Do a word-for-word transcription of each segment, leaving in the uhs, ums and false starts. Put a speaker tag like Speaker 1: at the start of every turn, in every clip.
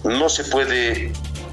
Speaker 1: no se puede...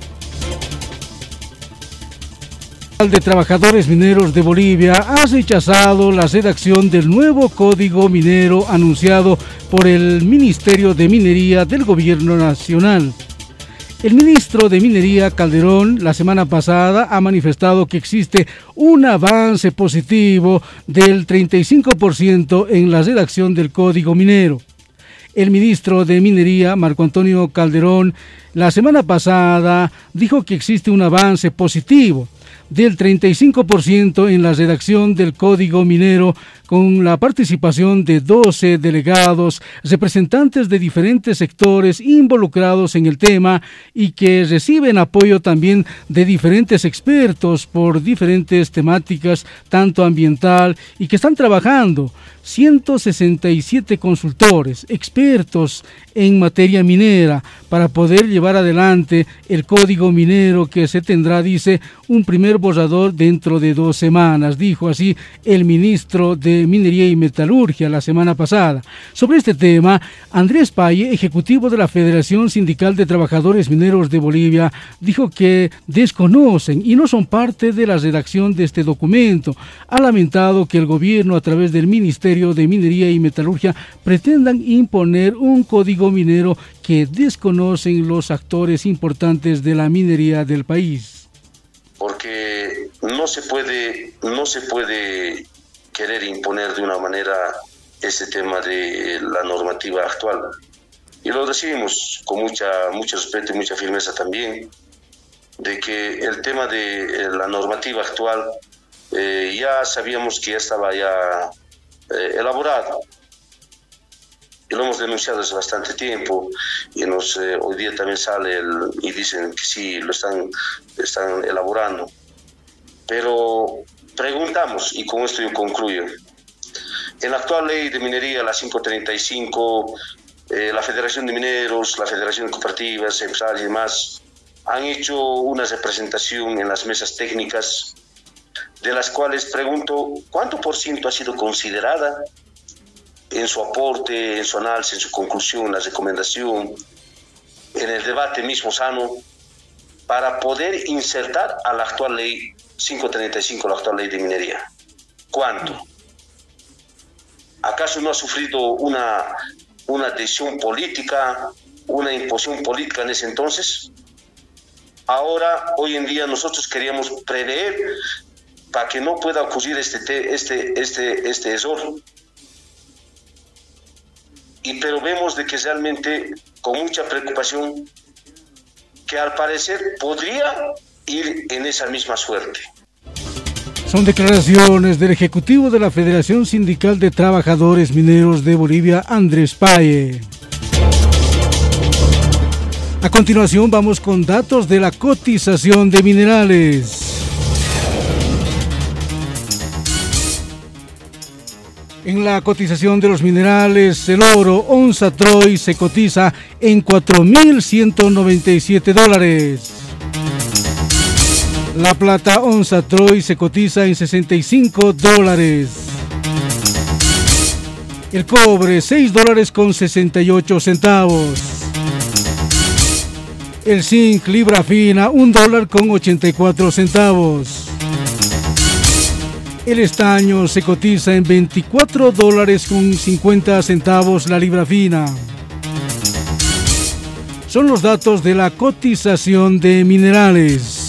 Speaker 2: de Trabajadores Mineros de Bolivia ha rechazado la redacción del nuevo Código Minero anunciado por el Ministerio de Minería del Gobierno Nacional. El ministro de Minería, Calderón, la semana pasada ha manifestado que existe un avance positivo del treinta y cinco por ciento en la redacción del Código Minero. El ministro de Minería, Marco Antonio Calderón, la semana pasada dijo que existe un avance positivo del treinta y cinco por ciento en la redacción del Código Minero, con la participación de doce delegados, representantes de diferentes sectores involucrados en el tema y que reciben apoyo también de diferentes expertos por diferentes temáticas, tanto ambiental, y que están trabajando ciento sesenta y siete consultores, expertos en materia minera, para poder llevar adelante el Código Minero que se tendrá, dice, un primer borrador dentro de dos semanas, dijo así el ministro de Minería y Metalurgia la semana pasada. Sobre este tema, Andrés Paye, ejecutivo de la Federación Sindical de Trabajadores Mineros de Bolivia, dijo que desconocen y no son parte de la redacción de este documento. Ha lamentado que el gobierno, a través del Ministerio de Minería y Metalurgia, pretendan imponer un código minero que desconocen los actores importantes de la minería del país.
Speaker 1: Porque no se puede, no se puede querer imponer de una manera ese tema de la normativa actual. Y lo decimos con mucha, mucho respeto y mucha firmeza también, de que el tema de la normativa actual eh, ya sabíamos que ya estaba ya eh, elaborado. Y lo hemos denunciado hace bastante tiempo, y nos, eh, hoy día también sale el, y dicen que sí, lo están, están elaborando. Pero preguntamos, y con esto yo concluyo, en la actual ley de minería, la quinientos treinta y cinco, eh, la Federación de Mineros, la Federación de Cooperativas, empresarios y demás, han hecho una representación en las mesas técnicas, de las cuales pregunto, ¿cuánto por ciento ha sido considerada en su aporte, en su análisis, en su conclusión, en la recomendación, en el debate mismo sano, para poder insertar a la actual ley quinientos treinta y cinco, la actual ley de minería? ¿Cuánto? ¿Acaso no ha sufrido una, una decisión política, una imposición política en ese entonces? Ahora, hoy en día, nosotros queríamos prever para que no pueda ocurrir este, este, este, este error. Y pero vemos de que realmente, con mucha preocupación, que al parecer podría ir en esa misma suerte.
Speaker 2: Son declaraciones del ejecutivo de la Federación Sindical de Trabajadores Mineros de Bolivia, Andrés Paye. A continuación vamos con datos de la cotización de minerales. En la cotización de los minerales, el oro onza Troy se cotiza en cuatro mil ciento noventa y siete dólares. La plata onza Troy se cotiza en sesenta y cinco dólares. El cobre seis dólares con sesenta y ocho centavos. El zinc libra fina un dólar con ochenta y cuatro centavos. El estaño se cotiza en veinticuatro dólares con cincuenta centavos la libra fina. Son los datos de la cotización de minerales.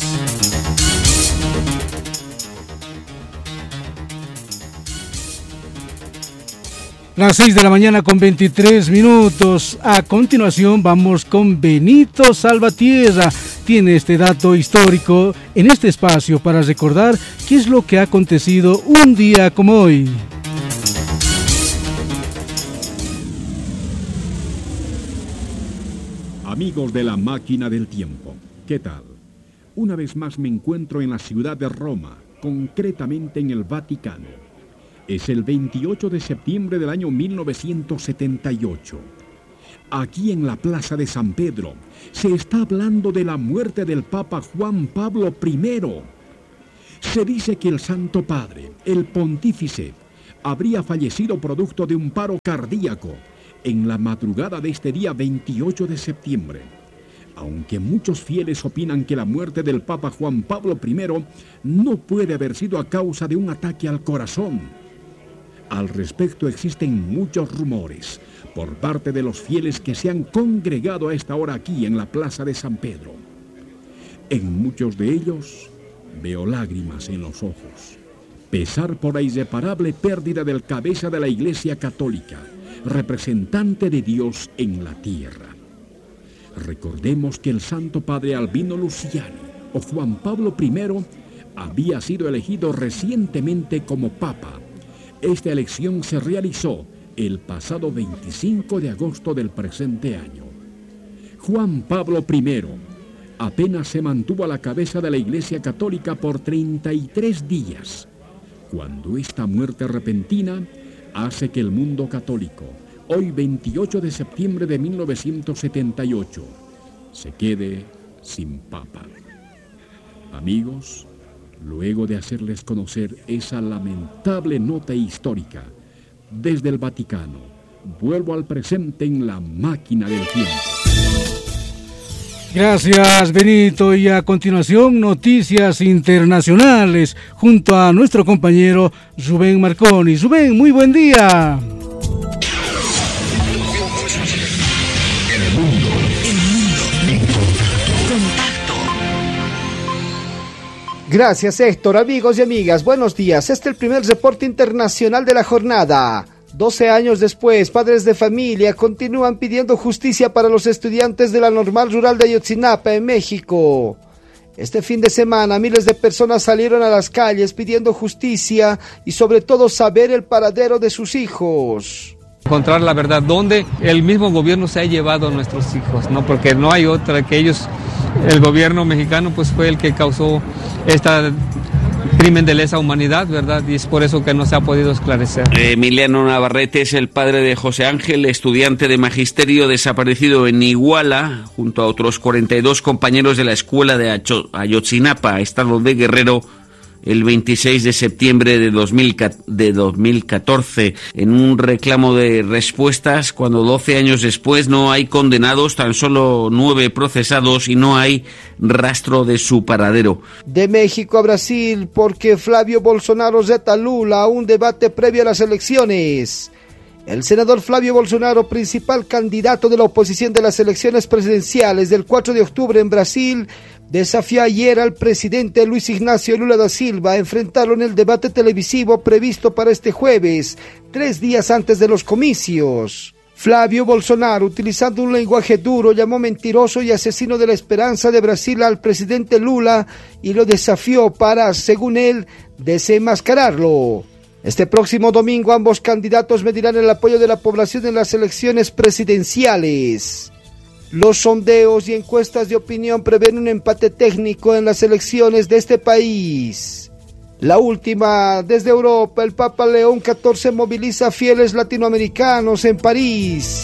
Speaker 2: Las seis de la mañana con veintitrés minutos. A continuación vamos con Benito Salvatierra. Tiene este dato histórico en este espacio para recordar qué es lo que ha acontecido un día como hoy.
Speaker 3: Amigos de la máquina del tiempo, ¿qué tal? Una vez más me encuentro en la ciudad de Roma, concretamente en el Vaticano. Es el veintiocho de septiembre del año mil novecientos setenta y ocho. Aquí en la Plaza de San Pedro se está hablando de la muerte del Papa Juan Pablo primero. Se dice que el Santo Padre, el Pontífice, habría fallecido producto de un paro cardíaco en la madrugada de este día veintiocho de septiembre. Aunque muchos fieles opinan que la muerte del Papa Juan Pablo primero no puede haber sido a causa de un ataque al corazón. Al respecto existen muchos rumores por parte de los fieles que se han congregado a esta hora aquí en la Plaza de San Pedro. En muchos de ellos veo lágrimas en los ojos, pesar por la irreparable pérdida del cabeza de la Iglesia Católica, representante de Dios en la tierra. Recordemos que el Santo Padre Albino Luciani, o Juan Pablo primero, había sido elegido recientemente como Papa. Esta elección se realizó el pasado veinticinco de agosto del presente año. Juan Pablo primero apenas se mantuvo a la cabeza de la Iglesia Católica por treinta y tres días, cuando esta muerte repentina hace que el mundo católico, hoy veintiocho de septiembre de mil novecientos setenta y ocho, se quede sin Papa. Amigos, luego de hacerles conocer esa lamentable nota histórica, desde el Vaticano, vuelvo al presente en la máquina del tiempo.
Speaker 2: Gracias, Benito. Y a continuación, noticias internacionales junto a nuestro compañero Rubén Marconi. Rubén, muy buen día.
Speaker 4: Gracias, Héctor. Amigos y amigas, buenos días. Este es el primer reporte internacional de la jornada. doce años después, padres de familia continúan pidiendo justicia para los estudiantes de la Normal Rural de Ayotzinapa, en México. Este fin de semana, miles de personas salieron a las calles pidiendo justicia y sobre todo saber el paradero de sus hijos.
Speaker 5: Encontrar la verdad, donde el mismo gobierno se ha llevado a nuestros hijos, ¿no? Porque no hay otra que ellos, el gobierno mexicano pues fue el que causó esta crimen de lesa humanidad, ¿verdad? Y es por eso que no se ha podido esclarecer.
Speaker 6: Emiliano Navarrete es el padre de José Ángel, estudiante de magisterio desaparecido en Iguala, junto a otros cuarenta y dos compañeros de la escuela de Ayotzinapa, estado de Guerrero, el veintiséis de septiembre de dos mil catorce, en un reclamo de respuestas cuando doce años después no hay condenados, tan solo nueve procesados y no hay rastro de su paradero.
Speaker 4: De México a Brasil, porque Flavio Bolsonaro reta a Lula a un debate previo a las elecciones. El senador Flavio Bolsonaro, principal candidato de la oposición de las elecciones presidenciales del cuatro de octubre en Brasil, desafió ayer al presidente Luis Ignacio Lula da Silva a enfrentarlo en el debate televisivo previsto para este jueves, tres días antes de los comicios. Flavio Bolsonaro, utilizando un lenguaje duro, llamó mentiroso y asesino de la esperanza de Brasil al presidente Lula y lo desafió para, según él, desenmascararlo. Este próximo domingo ambos candidatos medirán el apoyo de la población en las elecciones presidenciales. Los sondeos y encuestas de opinión prevén un empate técnico en las elecciones de este país. La última, desde Europa, el Papa León catorce moviliza a fieles latinoamericanos en París.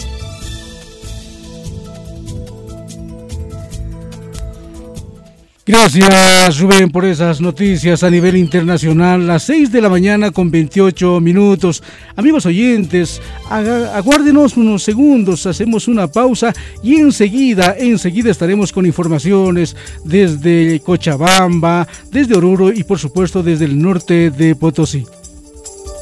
Speaker 2: Gracias, Rubén, por esas noticias a nivel internacional. Las seis de la mañana con veintiocho minutos. Amigos oyentes, aguárdenos unos segundos, hacemos una pausa y enseguida, enseguida estaremos con informaciones desde Cochabamba, desde Oruro y por supuesto desde el norte de Potosí.